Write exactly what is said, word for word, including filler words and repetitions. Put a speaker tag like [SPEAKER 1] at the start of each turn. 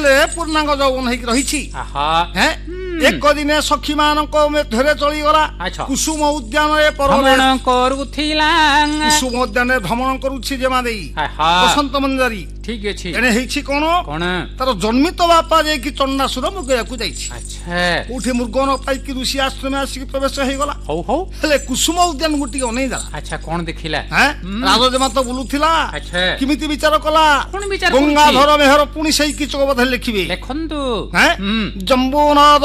[SPEAKER 1] ହେଲେ ପୂର୍ଣ୍ଣାଙ୍ଗ ଯୌବନ ହେଇକି ରହିଛି। ଏକ ଦିନେ ସଖୀ ମାନଙ୍କ ମଧ୍ୟରେ ଚଳିଗଲା। କୁସୁମ ଉଦ୍ୟାନରେ
[SPEAKER 2] କରୁଥିଲା
[SPEAKER 1] କୁସୁମ ଉଦ୍ୟାନରେ ଭ୍ରମଣ କରୁଛି ଜମା ଦେଇ ବସନ୍ତ ମଞ୍ଜାରୀ।
[SPEAKER 2] ଠିକ ଅଛି।
[SPEAKER 1] ଏଣେ ହେଇଛି କଣ
[SPEAKER 2] କଣ
[SPEAKER 1] ତାର ଜନ୍ମିତ ବାପା ଯାଇକି ଚଣ୍ଡାସୁର ମୃଗୟାକୁ ଯାଇଛି। କୋଉଠି ମୃଗ ନ ପାଇକି ଋଷି ଆଶ୍ରମେ ଆସିକି ପ୍ରବେଶ ହେଇଗଲା।
[SPEAKER 2] ହଉ ହଉ
[SPEAKER 1] ହେଲେ କୁସୁମ ଉଦ୍ୟାନକୁ ଟିକେ ଅନେଇ ଦେଲା।
[SPEAKER 2] ଆଚ୍ଛା କଣ ଦେଖିଲା?
[SPEAKER 1] ରାଜଜମା ତ ବୁଲୁଥିଲା। କେମିତି ବିଚାର କଲା? ଗଙ୍ଗାଧର ମେହର ପୁଣି ସେଇ କିଚକ ବୋଧେ ଲେଖିବେ।
[SPEAKER 2] ଲେଖନ୍ତୁ
[SPEAKER 1] ଜମ୍ବୁନାଦ